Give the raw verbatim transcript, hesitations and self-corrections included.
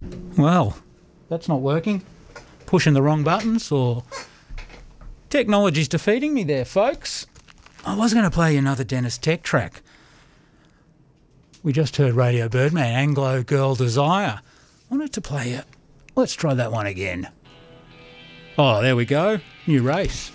Well, that's not working. Pushing the wrong buttons, or technology's defeating me there, folks. I was going to play you another Dennis Tech track. We just heard Radio Birdman, Anglo Girl Desire. Wanted to play it. Let's try that one again. Oh, there we go. New race.